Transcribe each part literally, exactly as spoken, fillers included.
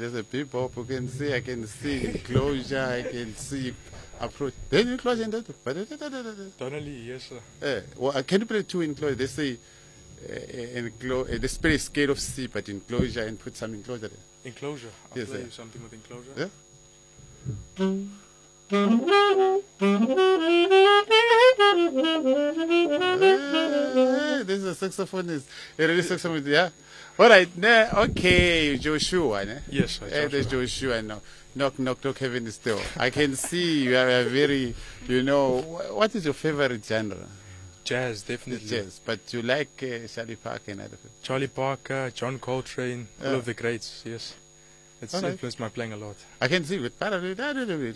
there's a bebop who can see, I can see enclosure, I can see approach. Then enclosure and that. Donnelly, yes, sir. Uh, well, can you play two enclosure? They say uh, enclo- uh, they play scale of C, but enclosure and put some enclosure there. Enclosure. I'll Yes, play sir. you something with enclosure. Yeah? Uh, this is a saxophonist. A really saxophonist, yeah? All right, nah, okay, Joshua. Né? Yes, sir. Eh, there's Joshua. No. Knock, knock, knock, heaven is still. I can see you are a very, you know, wh- what is your favorite genre? Jazz, definitely. Jazz, but you like uh, Charlie Parker and other people. Charlie Parker, John Coltrane, all Yeah. of the greats, yes. It's Alright. influenced my playing a lot. I can see with. Do you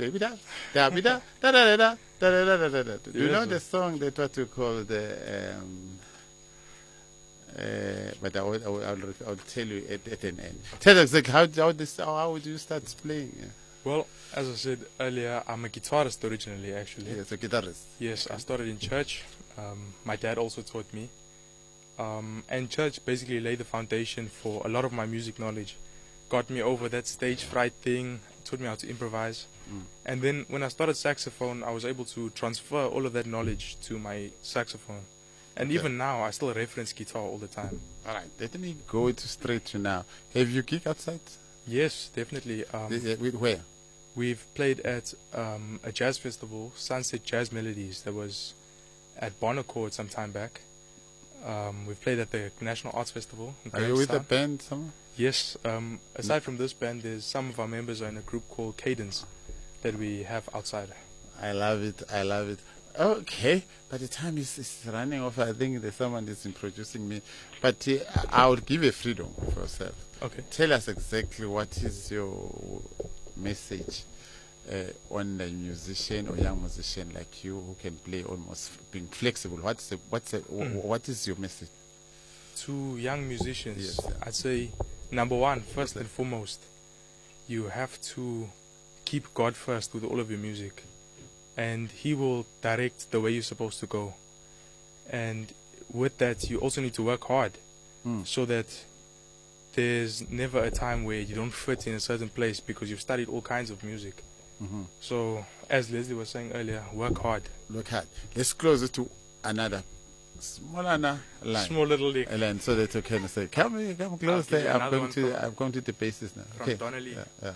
know Yes, the song that what you call the? Um, uh, but I will, I will, I will, I will tell you at, at an end. Tell us like how how this how, how would you start playing? Yeah. Well, as I said earlier, I'm a guitarist originally, actually. Yes, a guitarist. Yes, I started in church. Um, my dad also taught me. Um, and church basically laid the foundation for a lot of my music knowledge. Got me over that stage fright thing, taught me how to improvise. Mm. And then when I started saxophone, I was able to transfer all of that knowledge to my saxophone. And Okay. even now, I still reference guitar all the time. All right, let me go to straight to now. Have you gig outside? Yes, definitely. Um, This- uh, with where? We've played at um, a jazz festival, Sunset Jazz Melodies, that was at Bonaccord some time back. Um, we've played at the National Arts Festival in Are you with a Grahamstown. band somewhere? Yes. Um, aside from this band, there's some of our members are in a group called Cadence that we have outside. I love it. I love it. Okay, but the time is, is running off. I think there's someone that's introducing me. But uh, I would give a freedom for yourself. Okay. Tell us exactly what is your message uh, on a musician or young musician like you who can play almost f- being flexible. What's the, what's the, wh- Mm. what is your message? To young musicians, Yes, yeah. I'd say number one, first and foremost, you have to keep God first with all of your music, and He will direct the way you're supposed to go. And with that, you also need to work hard Mm. so that there's never a time where you don't fit in a certain place because you've studied all kinds of music. Mm-hmm. So, as Leslie was saying earlier, work hard. Look hard. Let's close it to another smaller line. Small little lick A line so that you can say, come here, come close give you there. I'm another going one to from- I'm going to the basis now. from Okay. Donnelly. Yeah, yeah.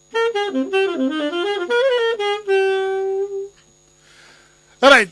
All right.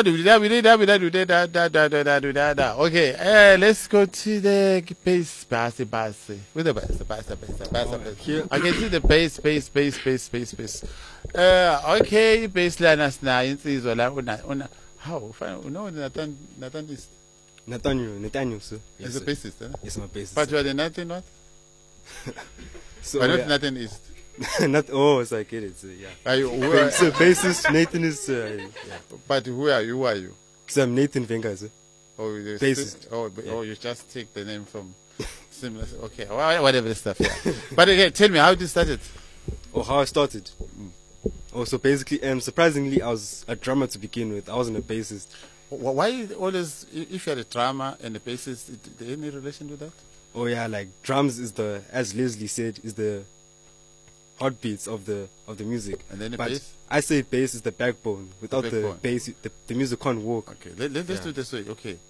Okay, uh, let's go to the bass, bass, bass. With the bass, bass, bass, bass, bass. here. I can see the bass, bass, bass, bass, bass, bass. Uh, okay, bass line as na insizwa la una una. How? Fine. No, Nathan, Nathan is Nathaniel, Nathaniel, sir. is Yes, a sir. bassist, eh? Yes, my bassist. But sir. you are the Nathan what? so, But not yeah. Nathan East. Not, oh, so I get it, sir, yeah. Are you? Who are, So, bassist, Nathan is, uh, yeah. but who are you? Who are you? So, I'm Nathan Venga, sir. Oh, you Bassist. Oh, but- Yeah. oh, you just take the name from similar. Okay, wha- whatever the stuff. Yeah. But okay, tell me how did you start it? Oh, how I started. Oh, so basically, um, surprisingly, I was a drummer to begin with. I wasn't a bassist. Wh- Why always, i- if you're a drummer and a bassist, is there any relation to that? Oh, yeah, like drums is the, as Leslie said, is the heartbeats of the of the music. And then the But bass? I say bass is the backbone. Without the, backbone. bass, the, the music can't walk. Okay, let, let, let's Yeah. do this way. Okay,